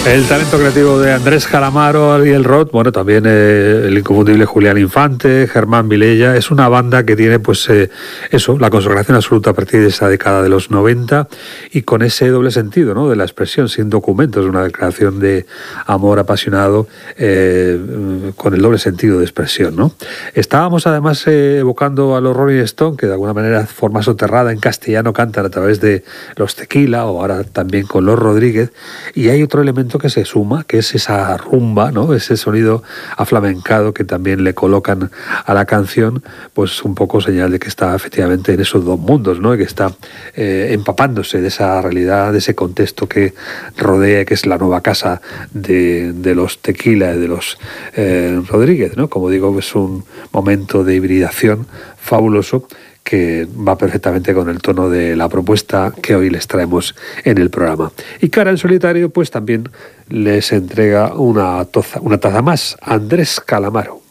El talento creativo de Andrés Calamaro, Ariel Roth, bueno, también el inconfundible Julián Infante, Germán Vilella. Es una banda que tiene, pues, la consagración absoluta a partir de esa década de los 90 y con ese doble sentido, ¿no?, de la expresión, sin documentos, una declaración de amor apasionado con el doble sentido de expresión, ¿no? Estábamos además evocando a los Rolling Stones, que de alguna manera, de forma soterrada en castellano, cantan a través de los Tequila o ahora también con los Rodríguez, y hay otro elemento que se suma, que es esa rumba, ¿no?, ese sonido aflamencado que también le colocan a la canción, pues un poco señal de que está efectivamente en esos dos mundos, ¿no?, y que está empapándose de esa realidad, de ese contexto que rodea, que es la nueva casa de los Tequila y de los Rodríguez, ¿no? Como digo, es un momento de hibridación fabuloso que va perfectamente con el tono de la propuesta que hoy les traemos en el programa. Y Cara en Solitario, pues también les entrega una taza más, Andrés Calamaro.